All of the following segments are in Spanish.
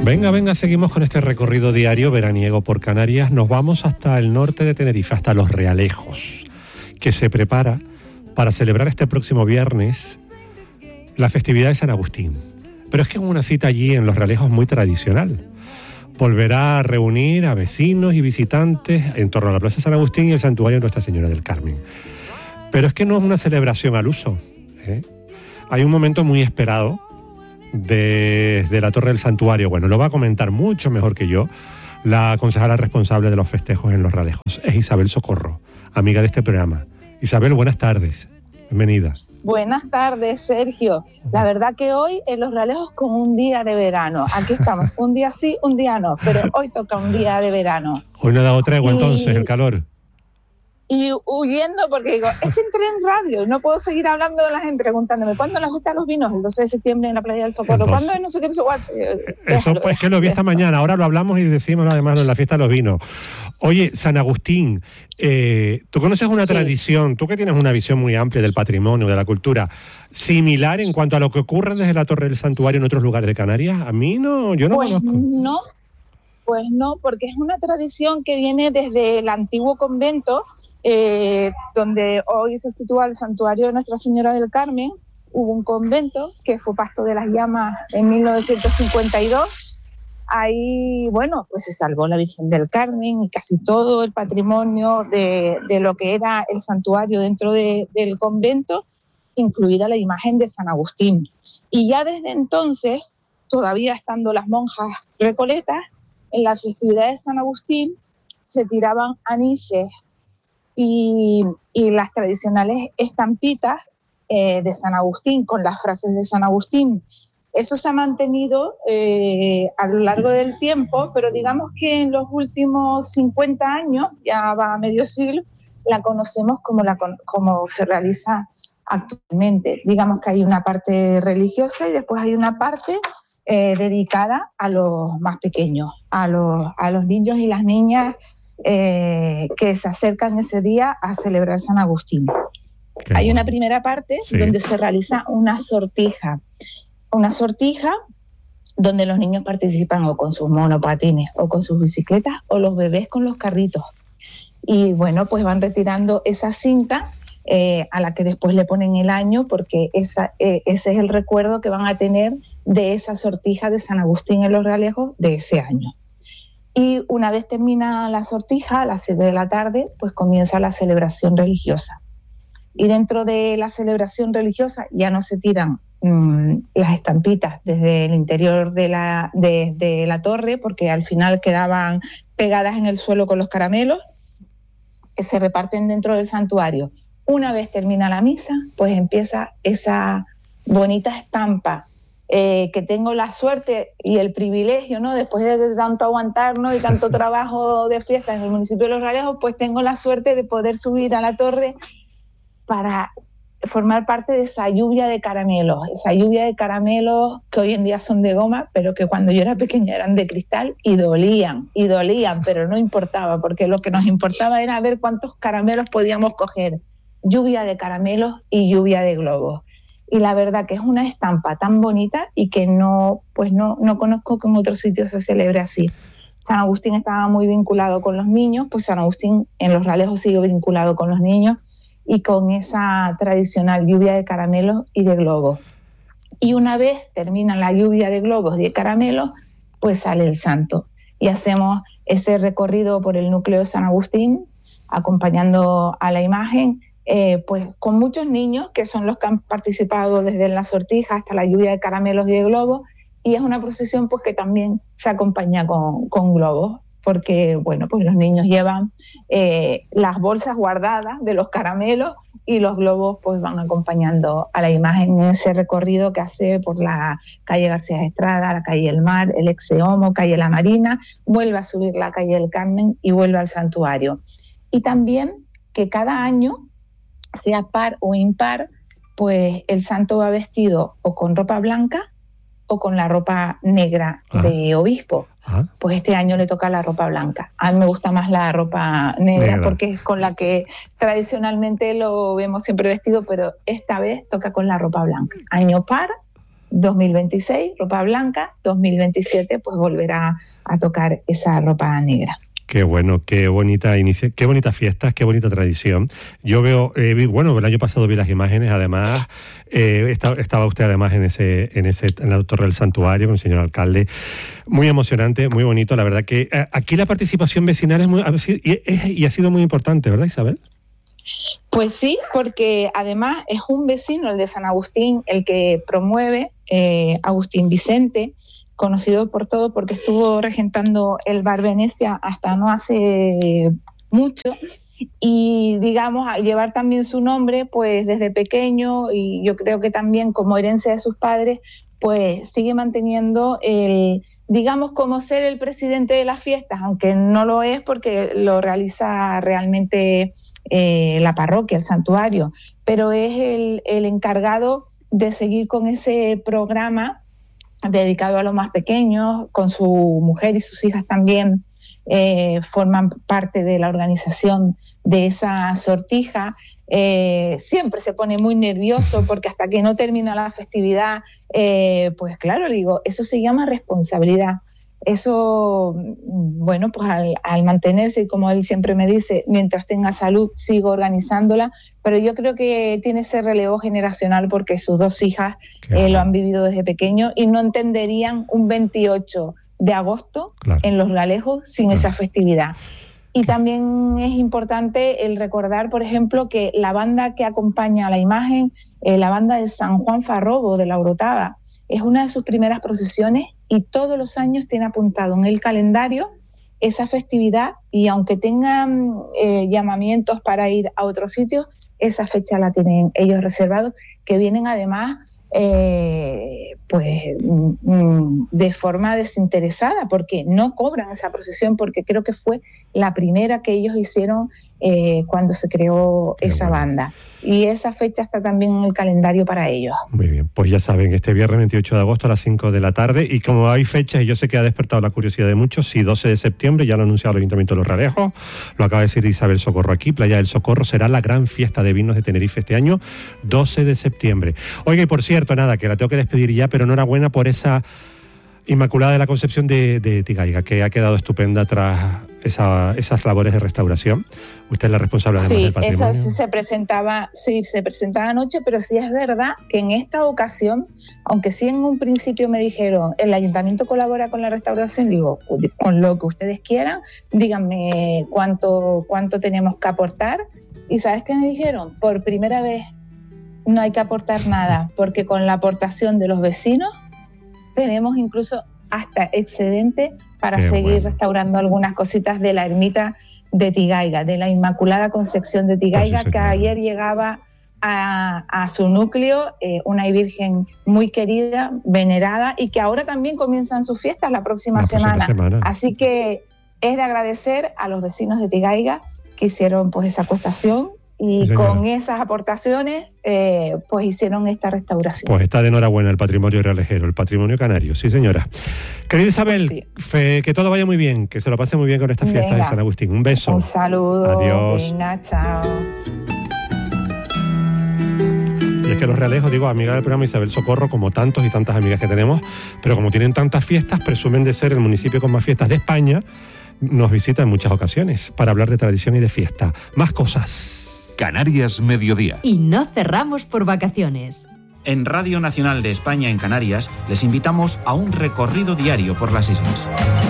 Venga, seguimos con este recorrido diario veraniego por Canarias. Nos vamos hasta el norte de Tenerife, hasta Los Realejos, que se prepara para celebrar este próximo viernes la festividad de San Agustín. Pero es que es una cita allí en Los Realejos muy tradicional. Volverá a reunir a vecinos y visitantes en torno a la Plaza San Agustín y el santuario de Nuestra Señora del Carmen. Pero es que no es una celebración al uso, ¿eh? Hay un momento muy esperado desde la torre del santuario. Bueno, lo va a comentar mucho mejor que yo la concejala responsable de los festejos en Los Realejos. Es Isabel Socorro, amiga de este programa. Isabel, buenas tardes. Bienvenida. Buenas tardes, Sergio. La verdad que hoy en Los Realejos como un día de verano. Aquí estamos, un día sí, un día no, pero hoy toca un día de verano. Hoy no da otra tregua entonces, el calor. Y huyendo porque digo, es que entré en radio y no puedo seguir hablando de la gente preguntándome ¿cuándo la fiesta de los vinos? El 12 de septiembre en la Playa del Socorro. Entonces, ¿Cuándo es no sé qué? Eso pues que lo vi esta mañana. Ahora lo hablamos y decimos además en la fiesta de los vinos. Oye, San Agustín, tú conoces una tradición, tú que tienes una visión muy amplia del patrimonio, de la cultura, similar en cuanto a lo que ocurre desde la Torre del Santuario en otros lugares de Canarias. A mí no, yo no conozco. Pues no, porque es una tradición que viene desde el antiguo convento, donde hoy se sitúa el santuario de Nuestra Señora del Carmen. Hubo un convento que fue Pasto de las Llamas en 1952. Ahí, bueno, pues se salvó la Virgen del Carmen y casi todo el patrimonio de lo que era el santuario dentro del convento, incluida la imagen de San Agustín. Y ya desde entonces, todavía estando las monjas recoletas, en la festividad de San Agustín se tiraban anises y las tradicionales estampitas de San Agustín con las frases de San Agustín. Eso se ha mantenido a lo largo del tiempo, pero digamos que en los últimos 50 años, ya va a medio siglo, la conocemos como se realiza actualmente. Digamos que hay una parte religiosa y después hay una parte dedicada a los más pequeños, a los niños y las niñas que se acercan ese día a celebrar San Agustín. Hay una primera parte donde se realiza una sortija donde los niños participan o con sus monopatines o con sus bicicletas o los bebés con los carritos. Y bueno, pues van retirando esa cinta a la que después le ponen el año, porque ese es el recuerdo que van a tener de esa sortija de San Agustín en Los Realejos de ese año. Y una vez termina la sortija, a las 7 de la tarde, pues comienza la celebración religiosa. Y dentro de la celebración religiosa ya no se tiran las estampitas desde el interior de la torre, porque al final quedaban pegadas en el suelo con los caramelos, que se reparten dentro del santuario. Una vez termina la misa, pues empieza esa bonita estampa que tengo la suerte y el privilegio, ¿no? Después de tanto aguantar, ¿no? Y tanto trabajo de fiesta en el municipio de Los Realejos, pues tengo la suerte de poder subir a la torre para formar parte de esa lluvia de caramelos que hoy en día son de goma, pero que cuando yo era pequeña eran de cristal y dolían, pero no importaba, porque lo que nos importaba era ver cuántos caramelos podíamos coger. Lluvia de caramelos y lluvia de globos. Y la verdad que es una estampa tan bonita y que no conozco que en otros sitios se celebre así. San Agustín estaba muy vinculado con los niños, pues San Agustín en Los Realejos sigue vinculado con los niños y con esa tradicional lluvia de caramelos y de globos. Y una vez termina la lluvia de globos y de caramelos, pues sale el santo. Y hacemos ese recorrido por el núcleo de San Agustín, acompañando a la imagen, pues con muchos niños que son los que han participado desde la sortija hasta la lluvia de caramelos y de globos, y es una procesión pues que también se acompaña con globos, porque bueno, pues los niños llevan las bolsas guardadas de los caramelos y los globos pues van acompañando a la imagen en ese recorrido que hace por la calle García Estrada, la calle El Mar, el Exeomo, calle La Marina, vuelve a subir la calle del Carmen y vuelve al santuario. Y también que cada año, sea par o impar, pues el santo va vestido o con ropa blanca o con la ropa negra de obispo. Pues este año le toca la ropa blanca. A mí me gusta más la ropa negra porque es con la que tradicionalmente lo vemos siempre vestido, pero esta vez toca con la ropa blanca. Año par 2026 ropa blanca, 2027 pues volverá a tocar esa ropa negra. Qué bueno, qué bonita qué bonitas fiestas, qué bonita tradición. Yo veo, bueno, el año pasado vi las imágenes, además, estaba usted además en la torre del santuario con el señor alcalde. Muy emocionante, muy bonito, la verdad que aquí la participación vecinal ha sido muy importante, ¿verdad, Isabel? Pues sí, porque además es un vecino, el de San Agustín, el que promueve, Agustín Vicente, conocido por todo porque estuvo regentando el Bar Venecia hasta no hace mucho, y digamos, al llevar también su nombre, pues desde pequeño, y yo creo que también como herencia de sus padres, pues sigue manteniendo digamos, como ser el presidente de las fiestas, aunque no lo es porque lo realiza realmente la parroquia, el santuario, pero es el encargado de seguir con ese programa dedicado a los más pequeños, con su mujer y sus hijas también forman parte de la organización de esa sortija. Siempre se pone muy nervioso porque hasta que no termina la festividad, pues claro, le digo, eso se llama responsabilidad. Eso, bueno, pues al mantenerse, y como él siempre me dice, mientras tenga salud, sigo organizándola, pero yo creo que tiene ese relevo generacional porque sus dos hijas lo han vivido desde pequeño y no entenderían un 28 de agosto en Los Realejos sin esa festividad. Y también es importante el recordar, por ejemplo, que la banda que acompaña a la imagen, la banda de San Juan Farrobo de la Orotava, es una de sus primeras procesiones y todos los años tiene apuntado en el calendario esa festividad, y aunque tengan llamamientos para ir a otros sitios, esa fecha la tienen ellos reservados, que vienen además pues de forma desinteresada, porque no cobran esa procesión, porque creo que fue la primera que ellos hicieron cuando se creó esa banda. Y esa fecha está también en el calendario para ellos. Muy bien, pues ya saben, este viernes 28 de agosto a las 5 de la tarde, y como hay fechas, y yo sé que ha despertado la curiosidad de muchos, sí, 12 de septiembre, ya lo ha anunciado el Ayuntamiento de Los Realejos, lo acaba de decir Isabel Socorro aquí, Playa del Socorro será la gran fiesta de vinos de Tenerife este año, 12 de septiembre. Oiga, y por cierto, nada, que la tengo que despedir ya, pero enhorabuena por esa Inmaculada de la Concepción de Tigaiga, que ha quedado estupenda tras esas labores de restauración. Usted es la responsable además del patrimonio. Sí, se presentaba anoche, pero sí es verdad que en esta ocasión, aunque sí en un principio me dijeron, el ayuntamiento colabora con la restauración, digo, con lo que ustedes quieran, díganme cuánto tenemos que aportar. ¿Y sabes qué me dijeron? Por primera vez no hay que aportar nada, porque con la aportación de los vecinos tenemos incluso hasta excedente para seguir restaurando algunas cositas de la ermita de Tigaiga, de la Inmaculada Concepción de Tigaiga, que ayer llegaba a su núcleo, una virgen muy querida, venerada, y que ahora también comienzan sus fiestas la próxima semana. Así que es de agradecer a los vecinos de Tigaiga que hicieron pues esa acuestación, y con esas aportaciones pues hicieron esta restauración. Pues está de enhorabuena el patrimonio realejero, el patrimonio canario, sí señora. Querida Isabel, que todo vaya muy bien, que se lo pase muy bien con esta fiesta de San Agustín. Un beso. Un saludo. Adiós. Venga, chao. Y es que Los Realejos, digo, amiga del programa Isabel Socorro, como tantos y tantas amigas que tenemos, pero como tienen tantas fiestas, presumen de ser el municipio con más fiestas de España, nos visita en muchas ocasiones para hablar de tradición y de fiesta. Más cosas. Canarias Mediodía. Y no cerramos por vacaciones. En Radio Nacional de España en Canarias les invitamos a un recorrido diario por las islas.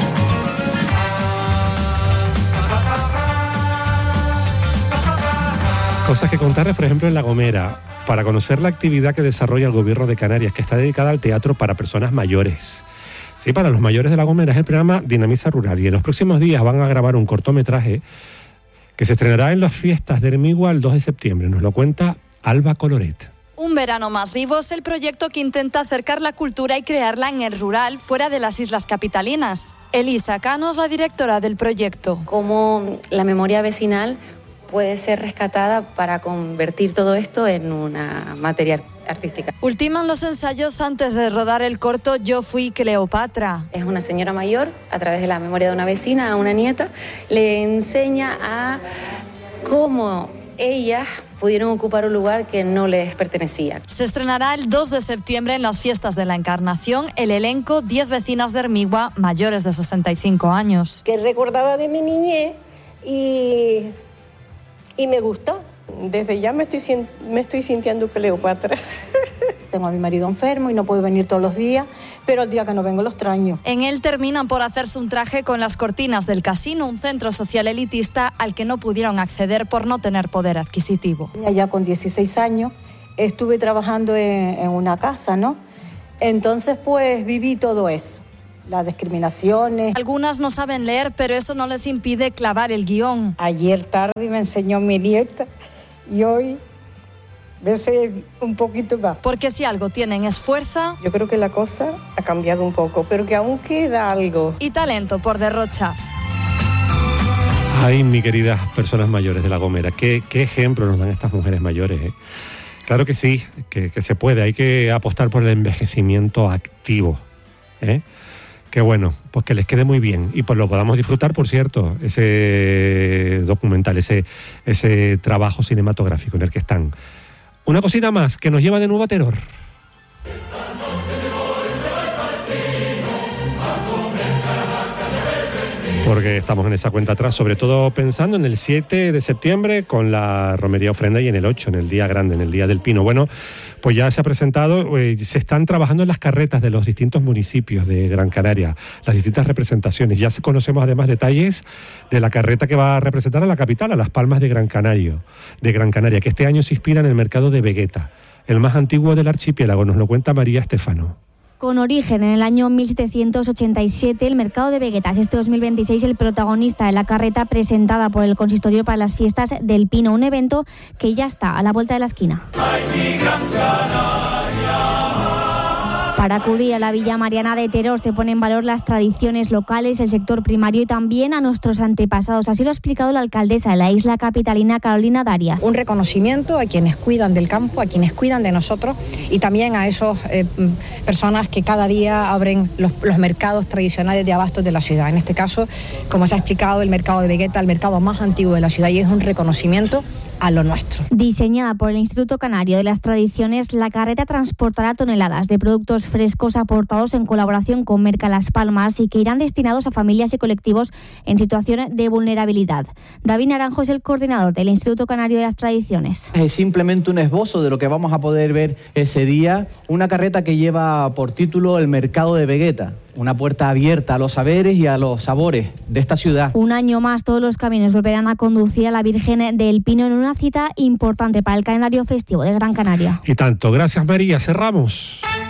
Cosas que contarles, por ejemplo, en La Gomera, para conocer la actividad que desarrolla el Gobierno de Canarias, que está dedicada al teatro para personas mayores. Sí, para los mayores de La Gomera es el programa Dinamiza Rural, y en los próximos días van a grabar un cortometraje que se estrenará en las fiestas de Hermigua el 2 de septiembre. Nos lo cuenta Alba Coloret. Un verano más vivo es el proyecto que intenta acercar la cultura y crearla en el rural, fuera de las islas capitalinas. Elisa Cano es la directora del proyecto. Cómo la memoria vecinal puede ser rescatada para convertir todo esto en una materia artística. Ultiman los ensayos antes de rodar el corto Yo fui Cleopatra. Es una señora mayor, a través de la memoria de una vecina, a una nieta, le enseña a cómo ellas pudieron ocupar un lugar que no les pertenecía. Se estrenará el 2 de septiembre en las fiestas de la Encarnación el elenco 10 vecinas de Hermigua mayores de 65 años. Que recordaba de mi niñez y me gustó. Desde ya me estoy sintiendo Cleopatra. Tengo a mi marido enfermo y no puedo venir todos los días, pero el día que no vengo lo extraño. En él terminan por hacerse un traje con las cortinas del Casino, un centro social elitista al que no pudieron acceder por no tener poder adquisitivo. Ya con 16 años estuve trabajando en una casa, ¿no? Entonces pues viví todo eso. Las discriminaciones. Algunas no saben leer, pero eso no les impide clavar el guión. Ayer tarde me enseñó mi nieta y hoy me sé un poquito más. Porque si algo tienen es fuerza. Yo creo que la cosa ha cambiado un poco, pero que aún queda algo. Y talento por derrochar. Ay, mi queridas personas mayores de La Gomera, qué ejemplo nos dan estas mujeres mayores, ¿eh? Claro que sí, que se puede, hay que apostar por el envejecimiento activo, ¿eh? Que bueno, pues que les quede muy bien y pues lo podamos disfrutar, por cierto, ese documental, ese trabajo cinematográfico en el que están. Una cosita más que nos lleva de nuevo a Teror. Porque estamos en esa cuenta atrás, sobre todo pensando en el 7 de septiembre con la romería ofrenda y en el 8, en el día grande, en el Día del Pino. Bueno, pues ya se ha presentado, se están trabajando en las carretas de los distintos municipios de Gran Canaria, las distintas representaciones. Ya conocemos además detalles de la carreta que va a representar a la capital, a Las Palmas de Gran Canaria, que este año se inspira en el mercado de Vegueta, el más antiguo del archipiélago. Nos lo cuenta María Estefano. Con origen en el año 1787, el mercado de Vegueta es este 2026 el protagonista de la carreta presentada por el Consistorio para las Fiestas del Pino, un evento que ya está a la vuelta de la esquina. Para acudir a la Villa Mariana de Teror se pone en valor las tradiciones locales, el sector primario y también a nuestros antepasados. Así lo ha explicado la alcaldesa de la isla capitalina, Carolina Darias. Un reconocimiento a quienes cuidan del campo, a quienes cuidan de nosotros y también a esas personas que cada día abren los mercados tradicionales de abastos de la ciudad. En este caso, como se ha explicado, el mercado de Vegueta, el mercado más antiguo de la ciudad, y es un reconocimiento a lo nuestro. Diseñada por el Instituto Canario de las Tradiciones, la carreta transportará toneladas de productos frescos aportados en colaboración con Merca Las Palmas y que irán destinados a familias y colectivos en situación de vulnerabilidad. David Naranjo es el coordinador del Instituto Canario de las Tradiciones. Es simplemente un esbozo de lo que vamos a poder ver ese día, una carreta que lleva por título El Mercado de Vegueta. Una puerta abierta a los saberes y a los sabores de esta ciudad. Un año más todos los caminos volverán a conducir a la Virgen del Pino en una cita importante para el calendario festivo de Gran Canaria. Y tanto, gracias María, cerramos.